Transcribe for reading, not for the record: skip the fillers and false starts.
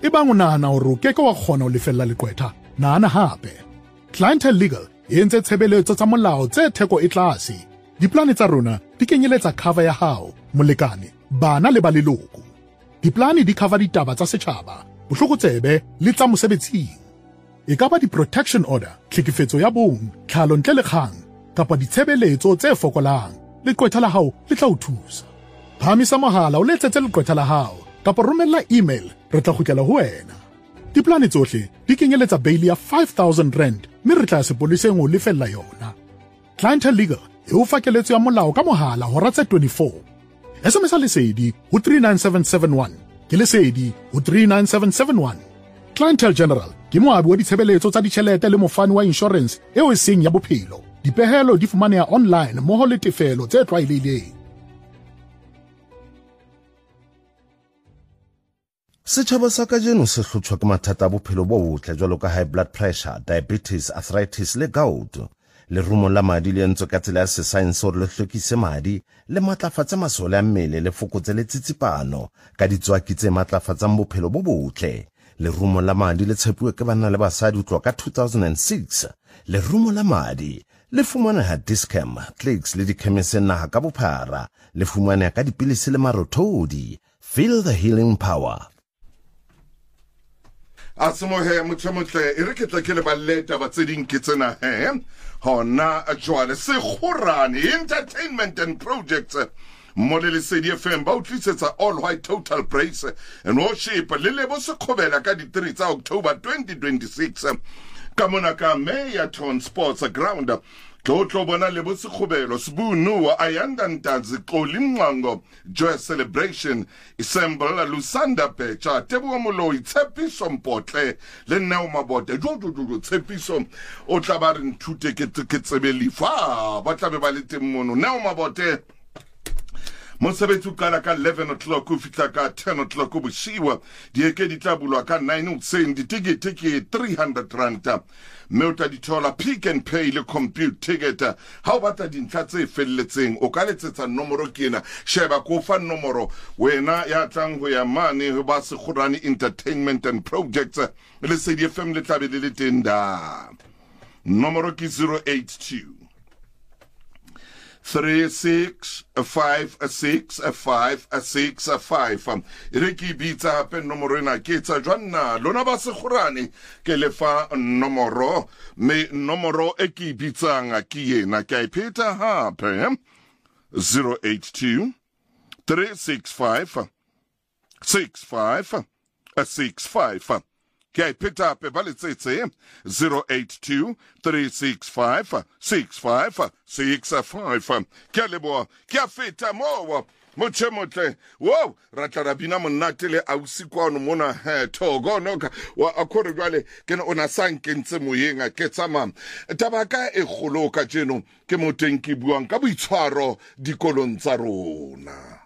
e bang o nahana hore o keke wa kgona ho lefella leqwetha, nahana hape. Clientele Legal e entse tshebeletso tsa molao tse theko e tlase. Diplane tsa rona di kenyeletsa cover ya hao, molekane, bana le ba leloko. Diplane di cover ditaba tsa setjhaba, bohlokotsebe le tsa mosebetsing. E ka ba di-protection order, tlhekefetso ya bong, tlhalo ntle le kgang, kapa ditshebeletso tse fokolang. Leqwetha la hao le tla o thusa. Phamisa mohala o letsetse leqwetha la hao, kapa romella email, re tla kgutlela ho wena. Diplane tsohle di kenyeletsa bail ya 5,000 rand, mme re tla sepoleseng ho lefella yona. Clientele Legal e o fa keletso ya molao ka mohala hora tse 24. SMS lesedi ho 39771, ke lesedi ho 39771. Clientele General ke moabi wa ditshebeletso tsa ditjhelete le mofani wa insurance eo e seng ya bophelo. Dipehelo di fumaneha online mmoho le tefelo tse tlwaelehileng. Setjhaba sa kajeno se hlotjhwa ke mathata a bophelo bo botle jwalo ka high blood pressure, diabetes, arthritis le gout. Lerumo la madi le entswe ka tsela ya sesaense hore le hlwekise madi le matlafatse masole a mmele le fokotse le tsitsipano ka ditswaki tse matlafatsang bophelo bo botle. Lerumo la madi le tshepuwe ke banna le basadi ho tloha ka 2006. Lerumo la madi le fumaneha Dischem, Clicks le dikhemiseng naha ka bophara. Le fumaneha ka dipilisi le marothodi. Feel the healing power. Asemohe motsemotle e re ke tla ke le balleta ba tseding ke tsena hona jwale se khorane entertainment and projects Model City FM ba utlisetsa all white total praise and worship le lebo se khobela ka di 3 tsa October 2026 ka mona ka Meyerton Sports Ground. Tlotlo bona lebo se khobelo sibunu wa Ayanda Ntanzi Xoli Mnqango Joy Celebration Assemble Lusanda Pecha Tebo Molo Tshepiso Mpotle le Neo Mabote jojo Tshepiso o tla ba re nthute ke tsebelifa ba tla be ba le temono Neo Mabote Mosebetsi ukala ka 11 o'clock o fitla ka 10 o'clock boshiwa dieke di tla bulwa ka 9 utseng ditikete ke 300 rand mme o tla di thola Pick n Pay le compute ticket ha o batla dintlha tse felletseng o ka letsetsa nomoro kena sheba ko fa nomoro wena ya tlang ho ya mane ho ba se khorane entertainment and projects le CDFM le tla be le tenda nomoro ke 082 36565565 Riki bitsa hape nomoro ena ke tsa jwanna lona ba se khorane ke lefa nomoro me nomoro e ke bitsang ke yena ke ipeta hape 082 365 6565 Ke peta pe baletsetse 082 365 6565 ke lebo ke feta mo mochemotle wow ratla bina monate le ausi kwa no mona thogo noka wa akore jwale ke ona sankentse moyeng a ke tsama tabaka e kholoka jeno ke moteng ke buang ka boitshwaro dikolong tsa rona.